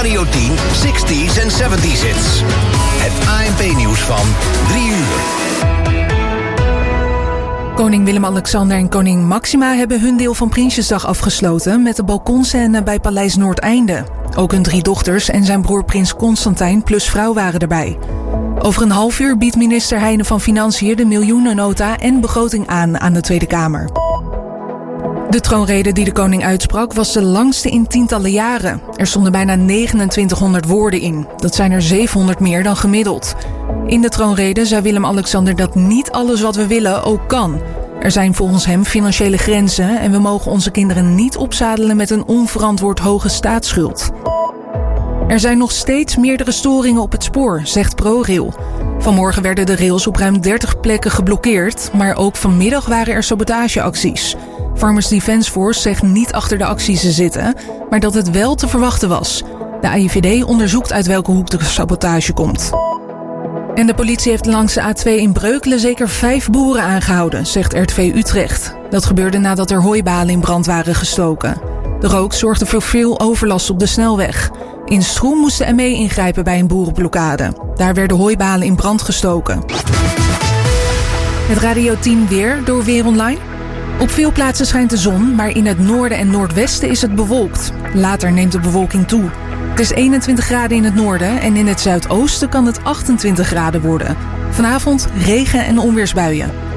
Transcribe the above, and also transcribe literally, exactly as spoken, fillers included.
Radio tien, zestig's en zeventig's hits. Het A N P-nieuws van drie uur. Koning Willem-Alexander en koningin Máxima hebben hun deel van Prinsjesdag afgesloten met de balkonscène bij Paleis Noordeinde. Ook hun drie dochters en zijn broer prins Constantijn plus vrouw waren erbij. Over een half uur biedt minister Heijnen van Financiën de miljoenennota en begroting aan aan de Tweede Kamer. De troonrede die de koning uitsprak was de langste in tientallen jaren. Er stonden bijna negenentwintighonderd woorden in. Dat zijn er zevenhonderd meer dan gemiddeld. In de troonrede zei Willem-Alexander dat niet alles wat we willen ook kan. Er zijn volgens hem financiële grenzen en we mogen onze kinderen niet opzadelen met een onverantwoord hoge staatsschuld. Er zijn nog steeds meerdere storingen op het spoor, zegt ProRail. Vanmorgen werden de rails op ruim dertig plekken geblokkeerd, maar ook vanmiddag waren er sabotageacties. Farmers Defence Force zegt niet achter de acties te zitten, maar dat het wel te verwachten was. De A I V D onderzoekt uit welke hoek de sabotage komt. En de politie heeft langs de A twee in Breukelen zeker vijf boeren aangehouden, zegt R T V Utrecht. Dat gebeurde nadat er hooibalen in brand waren gestoken. De rook zorgde voor veel overlast op de snelweg. In Stroem moest de M E ingrijpen bij een boerenblokkade. Daar werden hooibalen in brand gestoken. Het Radio tien weer door Weer Online. Op veel plaatsen schijnt de zon, maar in het noorden en noordwesten is het bewolkt. Later neemt de bewolking toe. Het is eenentwintig graden in het noorden en in het zuidoosten kan het achtentwintig graden worden. Vanavond regen en onweersbuien.